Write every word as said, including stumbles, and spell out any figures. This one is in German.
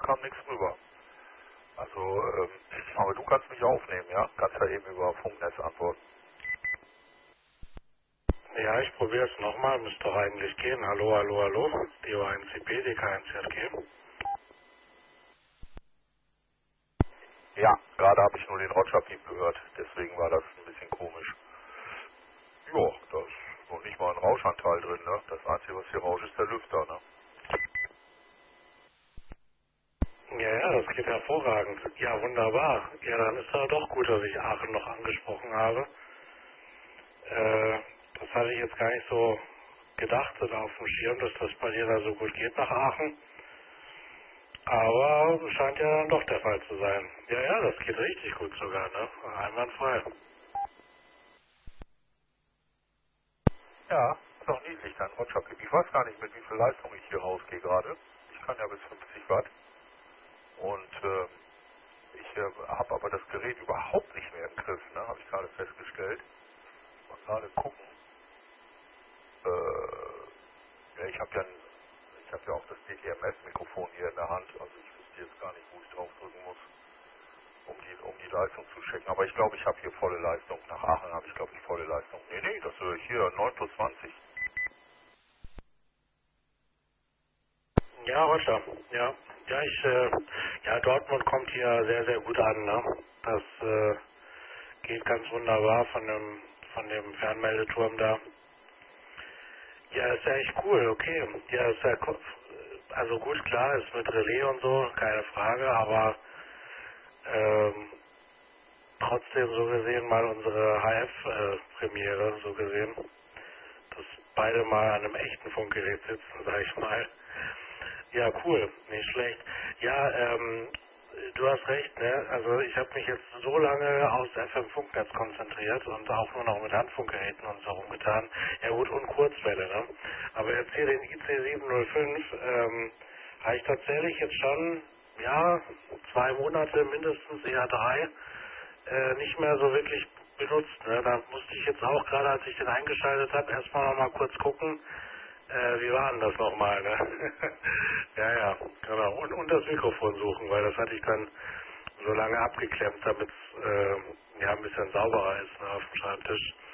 kam nichts rüber. Also, ähm, aber du kannst mich aufnehmen, ja? Kannst ja eben über Funknetz antworten. Ja, ich probiere es nochmal, müsste doch eigentlich gehen. Hallo, hallo, hallo. D O eins C P, D K eins Z G. Ja, gerade habe ich nur den Roger-Piep gehört, deswegen war das ein bisschen komisch. Ja, da ist noch nicht mal ein Rauschanteil drin, ne? Das Einzige, was hier rauscht, ist der Lüfter, ne? Ja, ja, das geht hervorragend. Ja, wunderbar. Ja, dann ist ja doch gut, dass ich Aachen noch angesprochen habe. Äh, das hatte ich jetzt gar nicht so gedacht oder auf dem Schirm, dass das bei dir da so gut geht nach Aachen. Aber scheint ja dann doch der Fall zu sein. Ja, ja, das geht richtig gut sogar, ne? Einwandfrei. Ja, ist auch niedlich, dein Roger-Piep. Ich weiß gar nicht, mit wie viel Leistung ich hier rausgehe gerade. Ich kann ja bis fünfzig Watt. Und, ähm, ich äh, habe aber das Gerät überhaupt nicht mehr im Griff, ne? Habe ich gerade festgestellt. Mal gerade gucken. Äh, ja, ich habe ja, ein- ich habe ja auch das D T M S-Mikrofon hier in der Hand. Also ich wüsste jetzt gar nicht, wo ich draufdrücken muss, um die, um die Leistung zu checken. Aber ich glaube, ich habe hier volle Leistung. Nach Aachen habe ich, glaube ich, volle Leistung. Nee, nee, das höre ich hier, neun plus zwanzig. Ja, Roger. Ja. Ja, ich, äh, ja, Dortmund kommt hier sehr, sehr gut an, ne? Das, äh, geht ganz wunderbar von dem, von dem Fernmeldeturm da. Ja, ist ja echt cool, okay. Ja, ist ja, ko- also gut, klar, ist mit Relais und so, keine Frage, aber, ähm, trotzdem so gesehen mal unsere H F-Premiere, so gesehen, dass beide mal an einem echten Funkgerät sitzen, sag ich mal. Ja, cool, nicht schlecht. Ja, ähm, du hast recht, ne? Also ich habe mich jetzt so lange aufs F M-Funknetz konzentriert und auch nur noch mit Handfunkgeräten und so rumgetan. Ja gut, und Kurzwelle, ne? Aber jetzt hier den I C sieben null fünf, ähm, habe ich tatsächlich jetzt schon, ja, zwei Monate mindestens, eher drei, äh, nicht mehr so wirklich benutzt. Ne? Da musste ich jetzt auch gerade, als ich den eingeschaltet habe, erstmal noch mal kurz gucken, äh, wie war denn das nochmal, ne? Ja, ja, genau. Und, und das Mikrofon suchen, weil das hatte ich dann so lange abgeklemmt, damit es äh, ja, ein bisschen sauberer ist, ne, auf dem Schreibtisch.